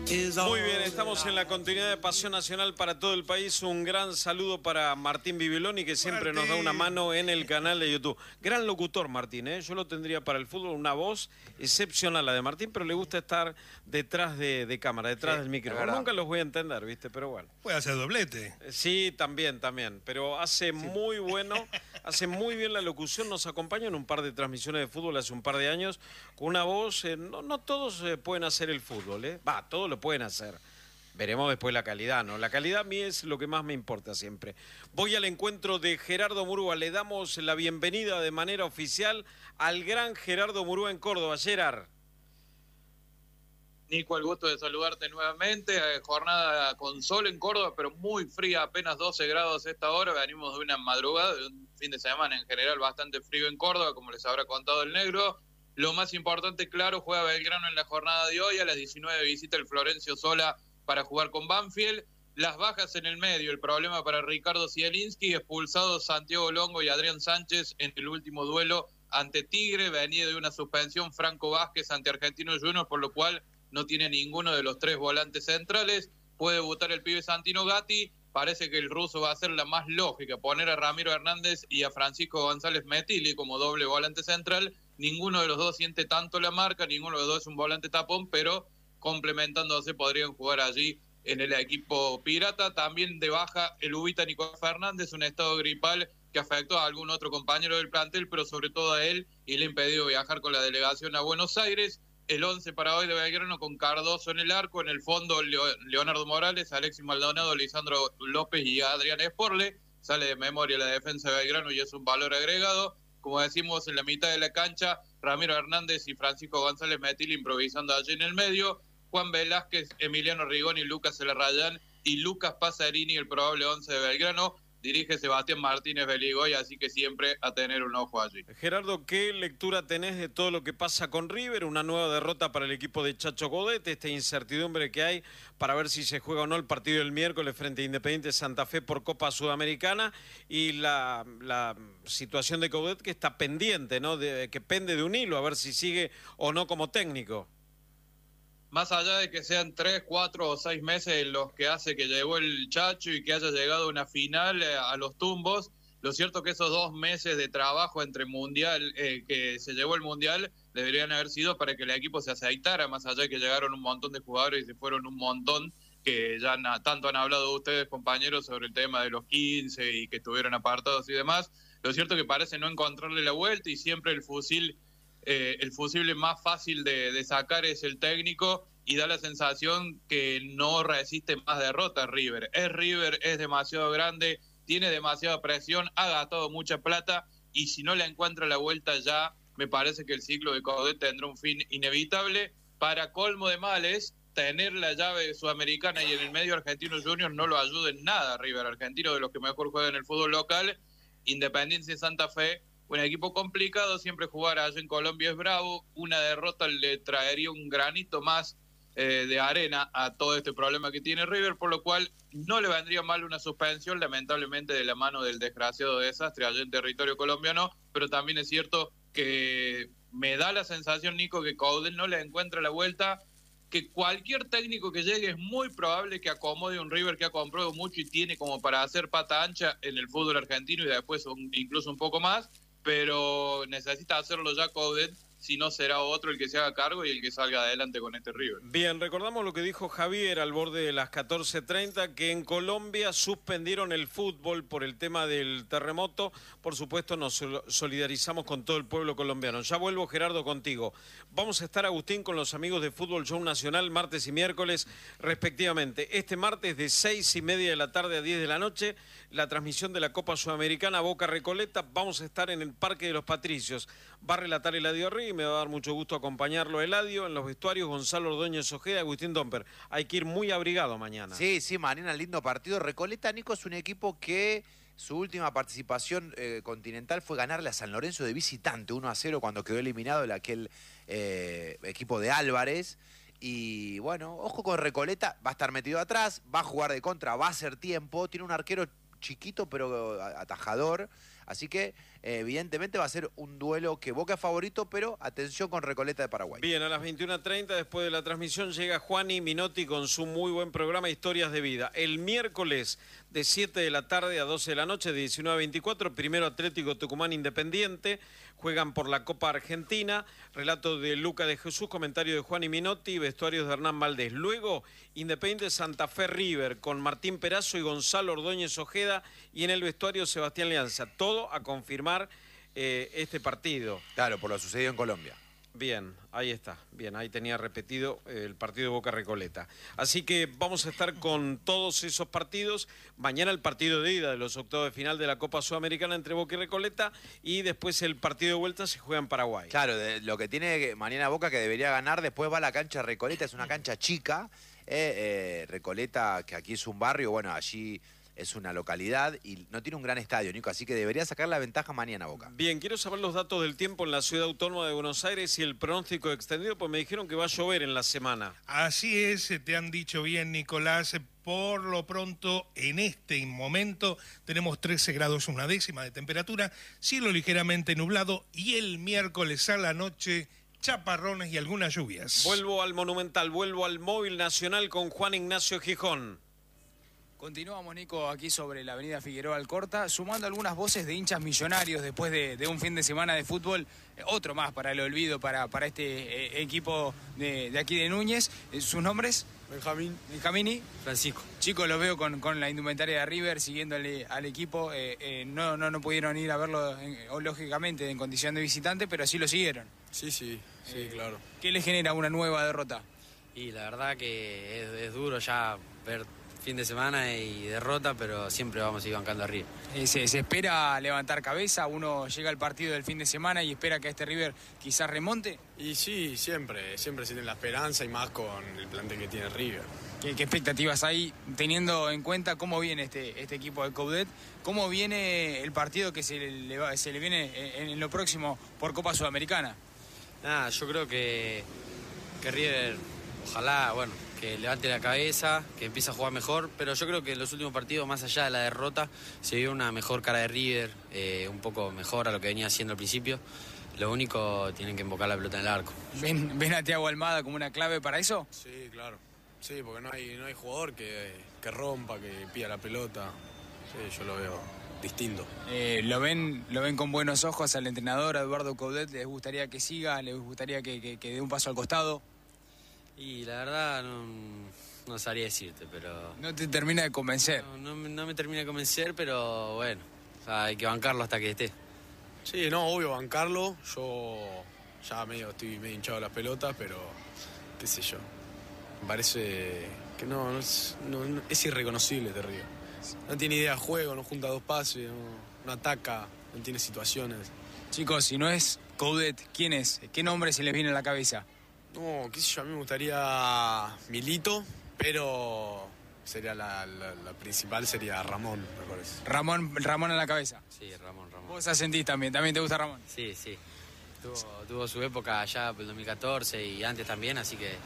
Muy bien, estamos en la continuidad de Pasión Nacional para todo el país. Un gran saludo para Martín Bibiloni, que siempre nos da una mano en el canal de YouTube. Gran locutor, Martín, ¿eh? Yo lo tendría para el fútbol, una voz excepcional la de Martín, pero le gusta estar detrás de cámara, detrás del micrófono. Nunca los voy a entender, ¿viste? Pero bueno. Puede hacer doblete. Sí, también. Pero hace muy bueno, hace muy bien la locución. Nos acompaña en un par de transmisiones de fútbol hace un par de años con una voz. No todos pueden hacer el fútbol, ¿eh? Todos lo pueden hacer. Veremos después la calidad, ¿no? La calidad a mí es lo que más me importa siempre. Voy al encuentro de Gerardo Murúa. Le damos la bienvenida de manera oficial al gran Gerardo Murúa en Córdoba. Gerard. Nico, el gusto de saludarte nuevamente. Jornada con sol en Córdoba, pero muy fría, apenas 12 grados a esta hora. Venimos de una madrugada, de un fin de semana en general bastante frío en Córdoba, como les habrá contado el negro. Lo más importante, claro, juega Belgrano en la jornada de hoy. A las 19 visita el Florencio Sola para jugar con Banfield. Las bajas en el medio, el problema para Ricardo Zielinski, expulsados Santiago Longo y Adrián Sánchez en el último duelo ante Tigre. Venía de una suspensión Franco Vázquez ante Argentinos Juniors, por lo cual no tiene ninguno de los tres volantes centrales. Puede debutar el pibe Santino Gatti. Parece que el ruso va a ser la más lógica, poner a Ramiro Hernández y a Francisco González Metilli como doble volante central. Ninguno de los dos siente tanto la marca, ninguno de los dos es un volante tapón, pero complementándose podrían jugar allí en el equipo pirata. También de baja el ubita Nicolás Fernández, un estado gripal que afectó a algún otro compañero del plantel, pero sobre todo a él, y le ha impedido viajar con la delegación a Buenos Aires. El 11 para hoy de Belgrano con Cardoso en el arco, en el fondo Leonardo Morales, Alexis Maldonado, Lisandro López y Adrián Esporle. Sale de memoria la defensa de Belgrano y es un valor agregado. Como decimos, en la mitad de la cancha, Ramiro Hernández y Francisco González Metilli improvisando allí en el medio. Juan Velázquez, Emiliano Rigoni, Lucas Celarrayán y Lucas Pasarini, el probable 11 de Belgrano. Dirige Sebastián Martínez Beligoy, así que siempre a tener un ojo allí. Gerardo, ¿qué lectura tenés de todo lo que pasa con River? Una nueva derrota para el equipo de Chacho Godet, esta incertidumbre que hay para ver si se juega o no el partido del miércoles frente a Independiente Santa Fe por Copa Sudamericana, y la situación de Godet que está pendiente, ¿no? Que pende de un hilo, a ver si sigue o no como técnico. Más allá de que sean 3, 4 o 6 meses en los que hace que llegó el Chacho y que haya llegado a una final a los tumbos, lo cierto que esos 2 meses de trabajo entre mundial, que se llevó el mundial, deberían haber sido para que el equipo se aceitara, más allá de que llegaron un montón de jugadores y se fueron un montón, que ya tanto han hablado ustedes, compañeros, sobre el tema de los 15 y que estuvieron apartados y demás. Lo cierto que parece no encontrarle la vuelta y siempre el fusible más fácil de sacar es el técnico, y da la sensación que no resiste más derrotas River, es demasiado grande, tiene demasiada presión, ha gastado mucha plata, y si no le encuentra la vuelta ya, me parece que el ciclo de Coudet tendrá un fin inevitable. Para colmo de males, tener la llave sudamericana y en el medio Argentinos Juniors no lo ayuda en nada River. Argentino, de los que mejor juegan en el fútbol local. Independiente de Santa Fe, un equipo complicado, siempre jugar allá en Colombia es bravo. Una derrota le traería un granito más de arena a todo este problema que tiene River, por lo cual no le vendría mal una suspensión, lamentablemente de la mano del desgraciado desastre allá en territorio colombiano, pero también es cierto que me da la sensación, Nico, que Coudet no le encuentra la vuelta, que cualquier técnico que llegue es muy probable que acomode un River que ha comprado mucho y tiene como para hacer pata ancha en el fútbol argentino y después incluso un poco más, pero necesita hacerlo ya Coudet, si no será otro el que se haga cargo y el que salga adelante con este River. Bien, recordamos lo que dijo Javier al borde de las 14:30, que en Colombia suspendieron el fútbol por el tema del terremoto. Por supuesto, nos solidarizamos con todo el pueblo colombiano. Ya vuelvo, Gerardo, contigo. Vamos a estar, Agustín, con los amigos de Fútbol Show Nacional, martes y miércoles, respectivamente. Este martes de 6:30 de la tarde a 10 de la noche, la transmisión de la Copa Sudamericana Boca Recoleta. Vamos a estar en el Parque de los Patricios. Va a relatar Eladio Ríos, me va a dar mucho gusto acompañarlo, Eladio. En los vestuarios, Gonzalo Ordóñez Ojeda, Agustín Domper. Hay que ir muy abrigado mañana. Sí, mañana lindo partido. Recoleta, Nico, es un equipo que su última participación continental fue ganarle a San Lorenzo de visitante 1-0 cuando quedó eliminado aquel equipo de Álvarez. Y bueno, ojo con Recoleta, va a estar metido atrás, va a jugar de contra, va a hacer tiempo, tiene un arquero chiquito pero atajador, Así que evidentemente va a ser un duelo que Boca es favorito, pero atención con Recoleta de Paraguay. Bien, a las 21:30 después de la transmisión llega Juani Minotti con su muy buen programa Historias de Vida. El miércoles de 7 de la tarde a 12 de la noche, de 19 a 24, primero Atlético Tucumán Independiente, juegan por la Copa Argentina, relato de Luca de Jesús, comentario de Juani Minotti, vestuarios de Hernán Valdés. Luego, Independiente Santa Fe River con Martín Perazo y Gonzalo Ordóñez Ojeda, y en el vestuario Sebastián Leanza. Todo a confirmar este partido. Claro, por lo sucedido en Colombia. Bien, ahí está. Bien, ahí tenía repetido el partido de Boca Recoleta. Así que vamos a estar con todos esos partidos. Mañana el partido de ida de los octavos de final de la Copa Sudamericana entre Boca y Recoleta, y después el partido de vuelta se juega en Paraguay. Claro, lo que tiene mañana Boca que debería ganar, después va a la cancha Recoleta, es una cancha chica. Recoleta, que aquí es un barrio, bueno, allí es una localidad y no tiene un gran estadio, Nico, así que debería sacar la ventaja mañana Boca. Bien, quiero saber los datos del tiempo en la Ciudad Autónoma de Buenos Aires y el pronóstico extendido, pues me dijeron que va a llover en la semana. Así es, te han dicho bien, Nicolás. Por lo pronto, en este momento, tenemos 13 grados 1/10 de temperatura, cielo ligeramente nublado, y el miércoles a la noche, chaparrones y algunas lluvias. Vuelvo al Monumental, vuelvo al Móvil Nacional con Juan Ignacio Gijón. Continuamos, Nico, aquí sobre la avenida Figueroa Alcorta, sumando algunas voces de hinchas millonarios después de un fin de semana de fútbol, otro más para el olvido para este equipo de aquí de Núñez. ¿Sus nombres? Benjamini. Francisco. Chicos, los veo con la indumentaria de River, siguiéndole al equipo. No pudieron ir a verlo, lógicamente, en condición de visitante, pero sí lo siguieron. Sí, claro. ¿Qué le genera una nueva derrota? Y la verdad que es duro ya ver fin de semana y derrota, pero siempre vamos a ir bancando arriba. Se espera levantar cabeza, uno llega al partido del fin de semana y espera que este River quizás remonte. Y sí, siempre se tiene la esperanza, y más con el plantel que tiene River. ¿Qué expectativas hay, teniendo en cuenta cómo viene este equipo de Coudet? ¿Cómo viene el partido que se le viene en lo próximo por Copa Sudamericana? Nada, yo creo que River, ojalá, que levante la cabeza, que empiece a jugar mejor, pero yo creo que en los últimos partidos, más allá de la derrota, se vio una mejor cara de River, un poco mejor a lo que venía haciendo al principio. Lo único, tienen que embocar la pelota en el arco. ¿Ven a Thiago Almada como una clave para eso? Sí, claro. Sí, porque no hay jugador que rompa, que pida la pelota. Sí, yo lo veo distinto. ¿Lo ven con buenos ojos al entrenador, a Eduardo Coudet? ¿Les gustaría que siga? ¿Les gustaría que dé un paso al costado? Y la verdad no sabría decirte, pero... ¿No te termina de convencer? No me termina de convencer, pero bueno, hay que bancarlo hasta que esté. Sí, obvio bancarlo. Yo ya estoy medio hinchado las pelotas, pero qué sé yo. Me parece que es irreconocible este River. No tiene idea de juego, no junta dos pases, no ataca, no tiene situaciones. Chicos, si no es Coudet, ¿quién es? ¿Qué nombre se les viene a la cabeza? No, qué sé yo, a mí me gustaría Milito, pero sería la principal sería Ramón, me parece. Ramón en la cabeza. Sí, Ramón. ¿Vos asentís también te gusta Ramón? Sí. Tuvo su época allá por el 2014 y antes también, así que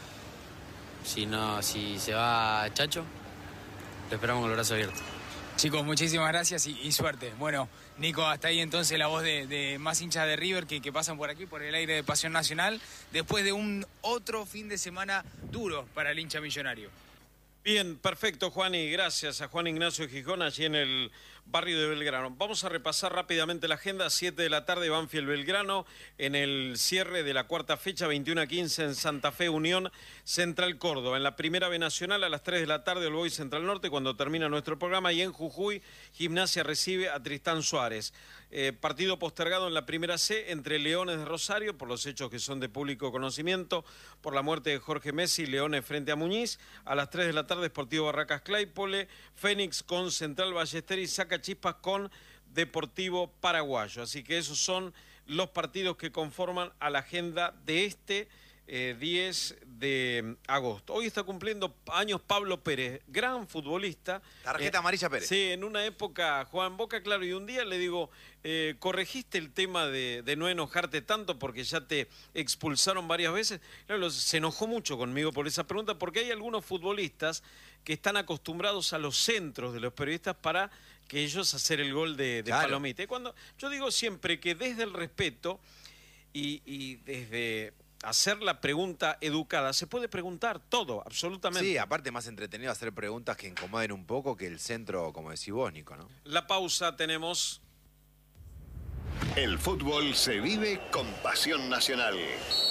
si se va Chacho, lo esperamos con los brazos abiertos. Chicos, muchísimas gracias y suerte. Bueno, Nico, hasta ahí entonces la voz de más hinchas de River que pasan por aquí, por el aire de Pasión Nacional, después de un otro fin de semana duro para el hincha millonario. Bien, perfecto, Juan, y gracias a Juan Ignacio Gijón allí en el barrio de Belgrano. Vamos a repasar rápidamente la agenda. 7 de la tarde, Banfield Belgrano, en el cierre de la cuarta fecha, 21:15 en Santa Fe, Unión Central Córdoba. En la primera B Nacional, a las 3 de la tarde, el Boys Central Norte, cuando termina nuestro programa. Y en Jujuy, Gimnasia recibe a Tristán Suárez. Partido postergado en la primera C entre Leones de Rosario, por los hechos que son de público conocimiento, por la muerte de Jorge Messi, Leones frente a Muñiz. A las 3 de la tarde, Sportivo Barracas Claypole, Fénix con Central Ballester y Sacachispas con Deportivo Paraguayo. Así que esos son los partidos que conforman a la agenda de este 10 de agosto. Hoy está cumpliendo años Pablo Pérez, gran futbolista. Tarjeta amarilla Pérez. Sí, en una época jugaba en Boca, claro, y un día le digo, corregiste el tema de no enojarte tanto porque ya te expulsaron varias veces. Claro, se enojó mucho conmigo por esa pregunta, porque hay algunos futbolistas que están acostumbrados a los centros de los periodistas para que ellos hacer el gol de claro. Palomita. Y cuando yo digo siempre que desde el respeto y desde hacer la pregunta educada, se puede preguntar todo, absolutamente. Sí, aparte más entretenido hacer preguntas que incomoden un poco que el centro, como decís vos, Nico, ¿no? La pausa tenemos. El fútbol se vive con pasión nacional.